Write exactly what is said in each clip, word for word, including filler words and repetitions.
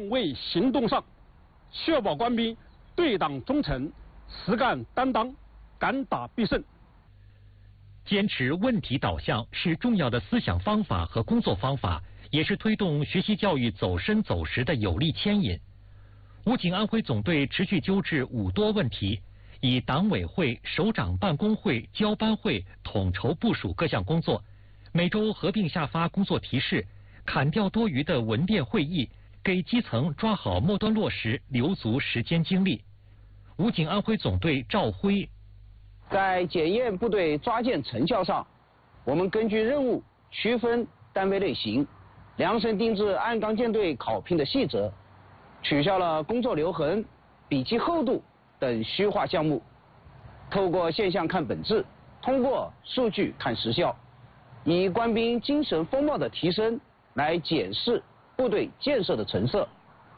岗位行动上，确保官兵对党忠诚、实干担当、敢打必胜。 坚持问题导向是重要的思想方法和工作方法，也是推动学习教育走深走实的有力牵引。武警安徽总队持续纠治五多问题，以党委会、首长办公会、交班会统筹部署各项工作，每周合并下发工作提示，砍掉多余的文电会议，给基层抓好末端落实留足时间精力。武警安徽总队赵辉。 在检验部队抓践成效上，我们根据任务区分单位类型，量身定制鞍钢舰队考评的细则，取消了工作留痕、笔记厚度等虚化项目，透过现象看本质，通过数据看实效，以官兵精神风貌的提升来检视部队建设的成色。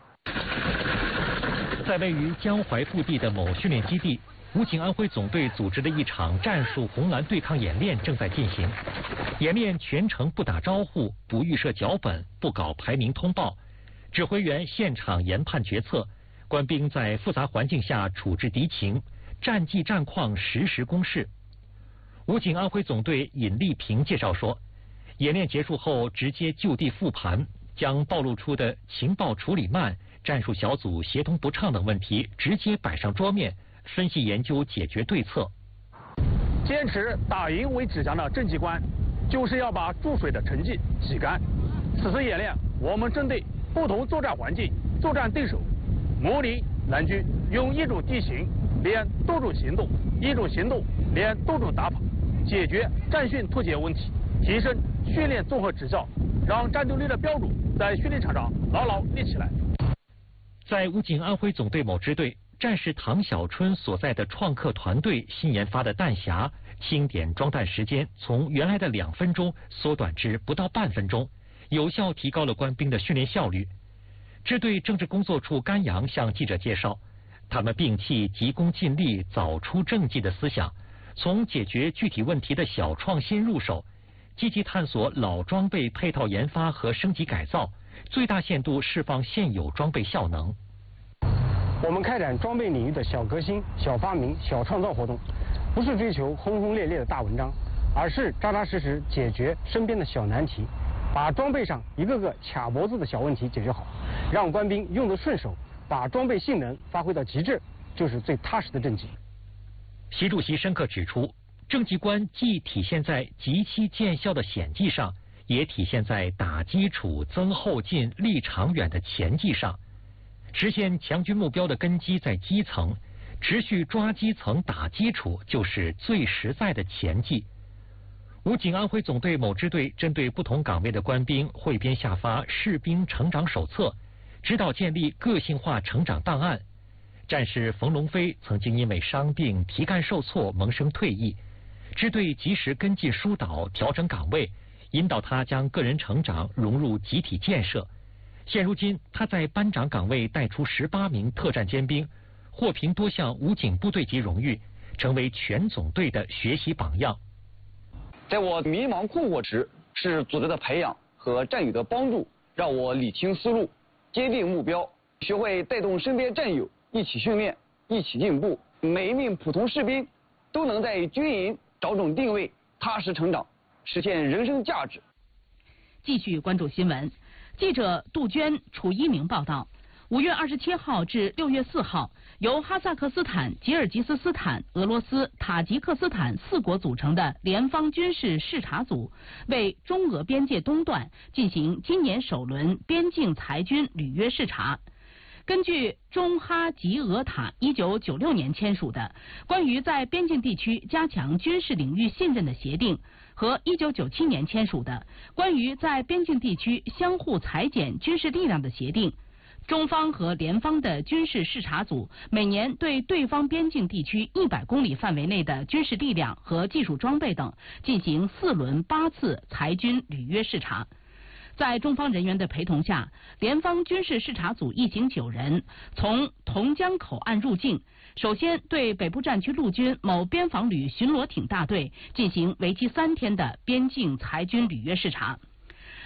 在位于江淮腹地的某训练基地，武警安徽总队组织的一场战术红蓝对抗演练正在进行。演练全程不打招呼，不预设脚本，不搞排名通报，指挥员现场研判决策，官兵在复杂环境下处置敌情，战绩战况实时公示。武警安徽总队尹立平介绍说，演练结束后直接就地复盘，将暴露出的情报处理慢、战术小组协同不畅等问题直接摆上桌面，分析研究解决对策。 坚持打赢为指向的政绩观，就是要把注水的成绩挤干。此次演练，我们针对不同作战环境、作战对手，模拟蓝军用一种地形连多种行动，一种行动连多种打法，解决战训脱节问题，提升训练综合质效，让战斗力的标准在训练场上牢牢立起来。 在武警安徽总队某支队，战士唐小春所在的创客团队新研发的弹匣清点装弹时间从原来的两分钟缩短至不到半分钟，有效提高了官兵的训练效率。支队政治工作处甘阳向记者介绍，他们摒弃急功近利、早出政绩的思想，从解决具体问题的小创新入手，积极探索老装备配套研发和升级改造，最大限度释放现有装备效能。 我们开展装备领域的小革新、小发明、小创造活动，不是追求轰轰烈烈的大文章，而是扎扎实实解决身边的小难题，把装备上一个个卡脖子的小问题解决好，让官兵用得顺手，把装备性能发挥到极致，就是最踏实的政绩。 习主席深刻指出，政绩观既体现在急期见效的显绩上，也体现在打基础、增后劲、立长远的前绩上。实现强军目标的根基在基层，持续抓基层打基础就是最实在的前绩。武警安徽总队某支队针对不同岗位的官兵汇编下发士兵成长手册，指导建立个性化成长档案。战士冯龙飞曾经因为伤病、题干受挫萌生退役，支队及时跟进疏导，调整岗位，引导他将个人成长融入集体建设。现如今，他在班长岗位带出十八名特战尖兵，获评多项武警部队级荣誉，成为全总队的学习榜样。 在我迷茫困惑时，是组织的培养和战友的帮助，让我理清思路，坚定目标，学会带动身边战友一起训练，一起进步。每一名普通士兵都能在军营找准定位，踏实成长，实现人生价值。 继续关注新闻。记者杜鹃、楚一鸣报道，五月二十七号至六月四号，由哈萨克斯坦、吉尔吉斯斯坦、俄罗斯、塔吉克斯坦四国组成的联方军事视察组，为中俄边界东段进行今年首轮边境裁军履约视察。根据中哈吉俄塔一九九六年签署的关于在边境地区加强军事领域信任的协定，和一九九七年签署的关于在边境地区相互裁减军事力量的协定，中方和联方的军事视察组每年对对方边境地区一百公里范围内的军事力量和技术装备等进行四轮八次裁军履约视察。在中方人员的陪同下，联方军事视察组一行九人从同江口岸入境，首先对北部战区陆军某边防旅巡逻艇大队进行为期三天的边境裁军履约视察。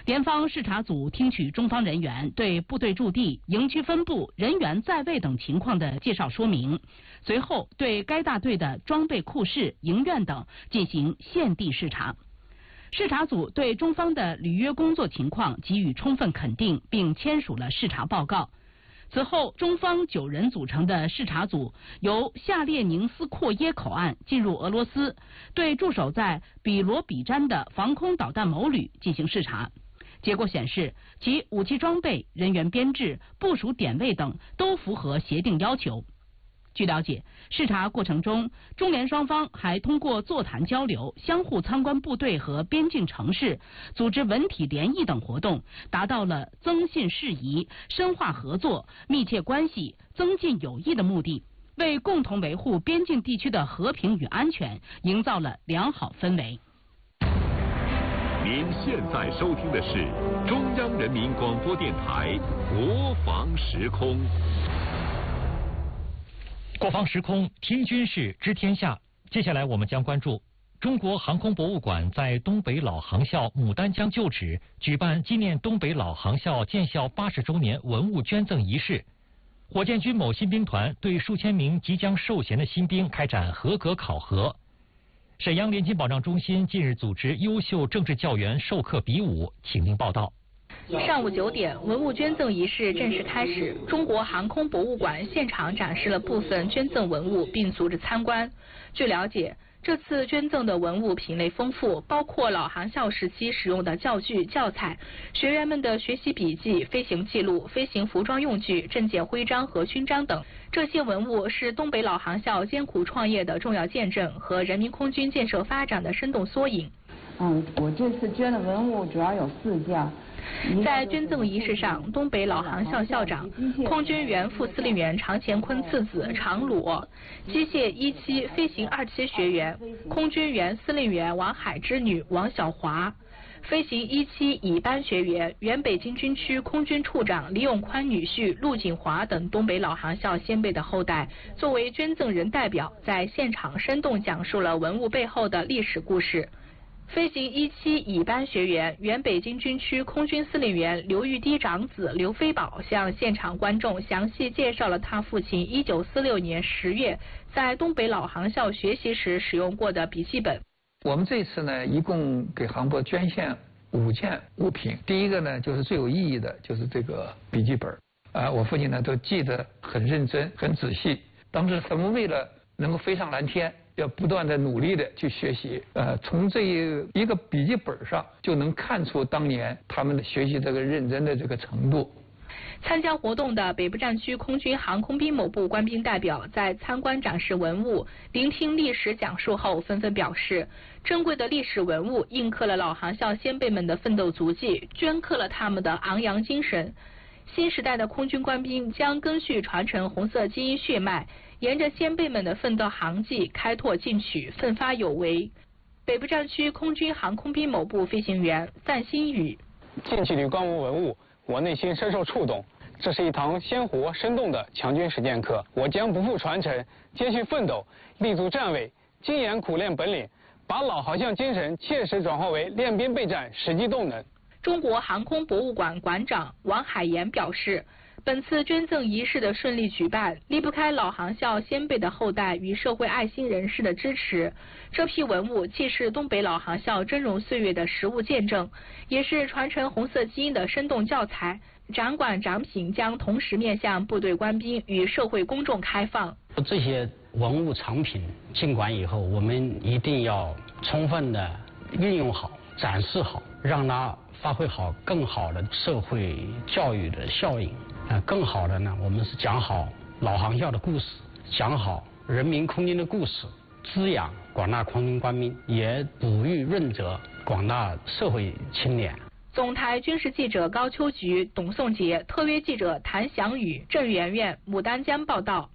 联方视察组听取中方人员对部队驻地、营区分布、人员在位等情况的介绍说明，随后对该大队的装备库室、营院等进行现地视察。视察组对中方的履约工作情况给予充分肯定，并签署了视察报告。此后，中方九人组成的视察组由夏列宁斯阔耶口岸进入俄罗斯，对驻守在比罗比詹的防空导弹某旅进行视察。结果显示，其武器装备、人员编制、部署点位等都符合协定要求。据了解，视察过程中，中联双方还通过座谈交流、相互参观部队和边境城市、组织文体联谊等活动，达到了增信事宜、深化合作、密切关系、增进友谊的目的，为共同维护边境地区的和平与安全营造了良好氛围。 您现在收听的是中央人民广播电台国防时空。 国防时空，听军事知天下。接下来我们将关注中国航空博物馆在东北老航校牡丹江旧址举办纪念东北老航校建校八十周年文物捐赠仪式。火箭军某新兵团对数千名即将授衔的新兵开展合格考核。沈阳联勤保障中心近日组织优秀政治教员授课比武，请听报道。 上午九点，文物捐赠仪式正式开始。中国航空博物馆现场展示了部分捐赠文物，并组织参观。据了解，这次捐赠的文物品类丰富，包括老航校时期使用的教具、教材、学员们的学习笔记、飞行记录、飞行服装用具、证件徽章和勋章等。这些文物是东北老航校艰苦创业的重要见证和人民空军建设发展的生动缩影。 嗯，我这次捐的文物主要有四件。 在捐赠仪式上，东北老航校校长、空军原副司令员常乾坤次子常裸，机械一期飞行二期学员、空军原司令员王海之女王小华，飞行一期乙班学员、原北京军区空军处长李永宽女婿陆锦华等东北老航校先辈的后代，作为捐赠人代表，在现场生动讲述了文物背后的历史故事。飞行一期乙班学员、原北京军区空军司令员刘玉滴长子刘飞宝向现场观众详细介绍了他父亲一九四六年十月在东北老航校学习时使用过的笔记本。 我们这次呢，一共给航博捐献五件物品。第一个呢，就是最有意义的，就是这个笔记本。啊，我父亲呢都记得很认真、很仔细。当时他们为了能够飞上蓝天，要不断的努力的去学习，呃，从这一一个笔记本上就能看出当年他们的学习这个认真的这个程度。 参加活动的北部战区空军航空兵某部官兵代表在参观展示文物、聆听历史讲述后，纷纷表示，珍贵的历史文物印刻了老航校先辈们的奋斗足迹，镌刻了他们的昂扬精神。新时代的空军官兵将根续传承红色基因血脉，沿着先辈们的奋斗航迹开拓进取，奋发有为。北部战区空军航空兵某部飞行员范新宇： 近距离观摩文物，我内心深受触动。这是一堂鲜活生动的强军实践课，我将不负传承，继续奋斗，立足站位，精研苦练本领，把老航校精神切实转化为练兵备战实际动能。 中国航空博物馆馆长王海岩表示，本次捐赠仪式的顺利举办，离不开老航校先辈的后代与社会爱心人士的支持。这批文物既是东北老航校峥嵘岁月的实物见证，也是传承红色基因的生动教材。展馆展品将同时面向部队官兵与社会公众开放。 这些文物藏品进馆以后，我们一定要充分的运用好、展示好，让它发挥好更好的社会教育的效应。呃，更好的呢，我们是讲好老航校的故事，讲好人民空军的故事，滋养广大空军官兵，也哺育润泽广大社会青年。 总台军事记者高秋菊、董颂杰，特约记者谭祥宇、郑媛媛，牡丹江报道。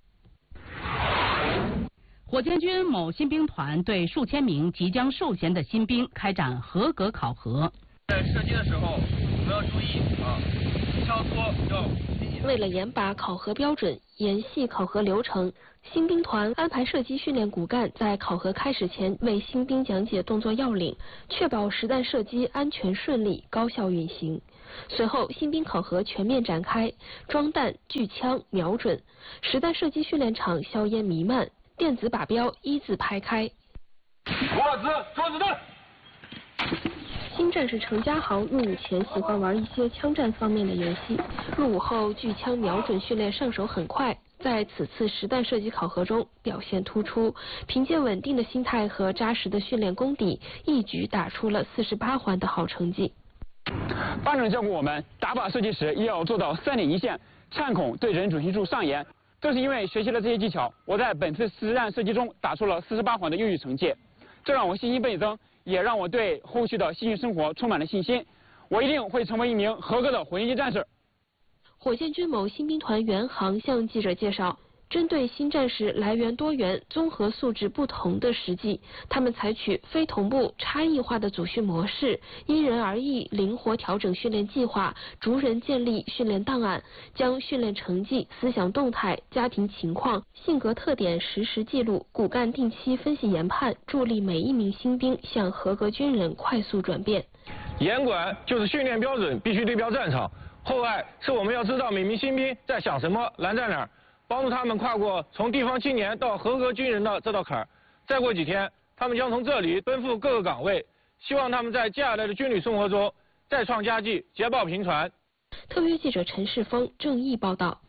火箭军某新兵团对数千名即将授衔的新兵开展合格考核。 在射击的时候，我们要注意啊，跳脱要进行为了严把考核标准，严细考核流程，新兵团安排射击训练骨干在考核开始前为新兵讲解动作要领，确保实弹射击安全顺利、高效运行。随后，新兵考核全面展开，装弹、锯枪、瞄准，实弹射击训练场硝烟弥漫，电子靶标一字排开。 我子捉子弹。 新战士程家豪入伍前喜欢玩一些枪战方面的游戏，入伍后锯枪瞄准训练上手很快，在此次实弹射击考核中表现突出，凭借稳定的心态和扎实的训练功底，一举打出了四十八环的好成绩。 班长教过我们，打靶射击时要做到三点一线，颤孔对准准心处上沿。正是因为学习了这些技巧，我在本次实弹射击中打出了四十八环的优异成绩，这让我信心倍增，也让我对后续的新训生活充满了信心。我一定会成为一名合格的火箭军战士。 火箭军某新兵团袁航向记者介绍，针对新战士来源多元、综合素质不同的实际，他们采取非同步、差异化的组训模式，因人而异，灵活调整训练计划，逐人建立训练档案，将训练成绩、思想动态、家庭情况、性格特点实时记录，骨干定期分析研判，助力每一名新兵向合格军人快速转变。 严管就是训练标准必须对标战场，后爱是我们要知道每名新兵在想什么，难在哪儿。帮助他们跨过从地方青年到合格军人的这道坎儿。再过几天，他们将从这里奔赴各个岗位，希望他们在接下来的军旅生活中再创佳绩，捷报频传。 特约记者陈世峰、郑毅报道。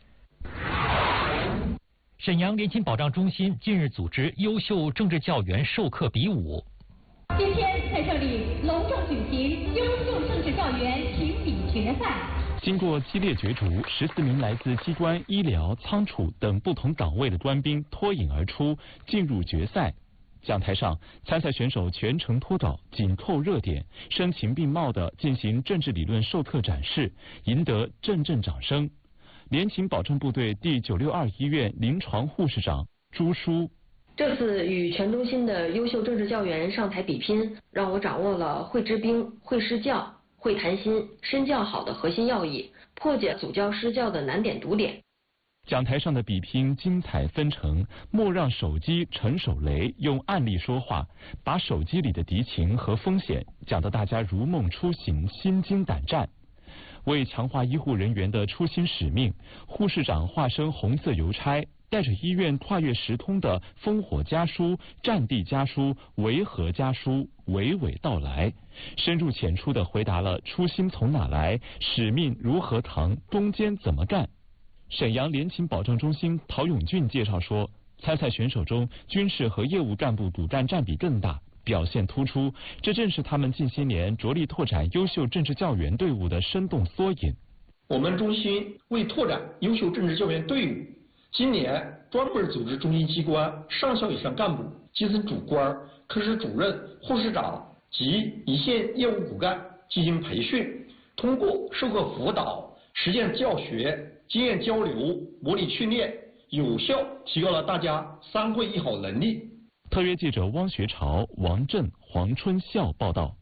沈阳联勤保障中心近日组织优秀政治教员授课比武。 今天在这里隆重举行优秀政治教员评比决赛。 经过激烈角逐，十四名来自机关、医疗、仓储等不同岗位的官兵脱颖而出，进入决赛。讲台上，参赛选手全程脱稿，紧扣热点，声情并茂地进行政治理论授课展示，赢得阵阵掌声。联勤保障部队第九六二医院临床护士长朱淑。 这次与全中心的优秀政治教员上台比拼，让我掌握了会知兵、会施教、会谈心、身教好的核心要义，破解组教施教的难点堵点。 讲台上的比拼精彩纷呈，莫让手机陈手雷用案例说话，把手机里的敌情和风险讲得大家如梦初醒，心惊胆战。为强化医护人员的初心使命，护士长化身红色邮差，带着医院跨越时空的烽火家书、战地家书、维和家书娓娓道来，深入浅出地回答了初心从哪来、使命如何扛、攻坚怎么干。沈阳联勤保障中心陶永俊介绍说，参赛选手中军事和业务干部主战占比更大，表现突出，这正是他们近些年着力拓展优秀政治教员队伍的生动缩影。 我们中心为拓展优秀政治教员队伍，今年专门组织中心机关上校以上干部、基层主官、科室主任、护士长及一线业务骨干进行培训，通过授课辅导、实践教学、经验交流、模拟训练，有效提高了大家三会一好能力。 特约记者汪学潮、王震、黄春孝报道。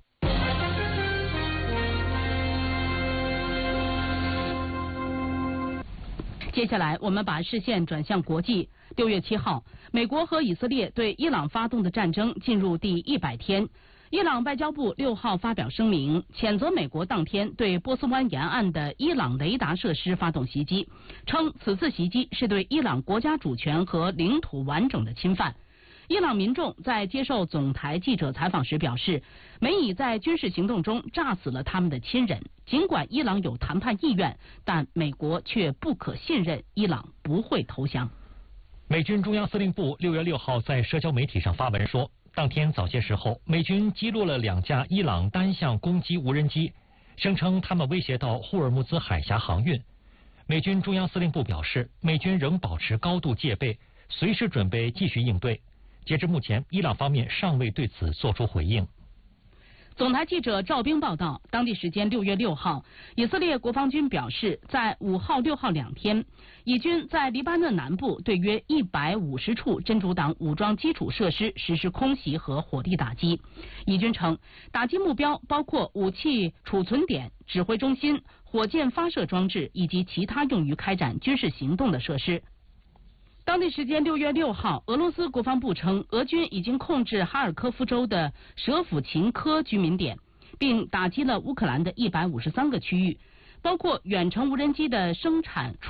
接下来，我们把视线转向国际。六月七号，美国和以色列对伊朗发动的战争进入第一百天。伊朗外交部六号发表声明，谴责美国当天对波斯湾沿岸的伊朗雷达设施发动袭击，称此次袭击是对伊朗国家主权和领土完整的侵犯。伊朗民众在接受总台记者采访时表示，美以在军事行动中炸死了他们的亲人。尽管伊朗有谈判意愿，但美国却不可信任伊朗不会投降。 美军中央司令部六月六号在社交媒体上发文说，当天早些时候，美军击落了两架伊朗单向攻击无人机，声称他们威胁到霍尔木兹海峡航运。美军中央司令部表示，美军仍保持高度戒备，随时准备继续应对。截至目前，伊朗方面尚未对此作出回应。 总台记者赵兵报道，当地时间六月六号，以色列国防军表示，在五号、六号两天，以军在黎巴嫩南部对约一百五十处真主党武装基础设施实施空袭和火力打击。以军称，打击目标包括武器储存点、指挥中心、 火箭发射装置以及其他用于开展军事行动的设施。当地时间六月六号，俄罗斯国防部称，俄军已经控制哈尔科夫州的舍甫琴科居民点，并打击了乌克兰的一百五十三个区域，包括远程无人机的生产。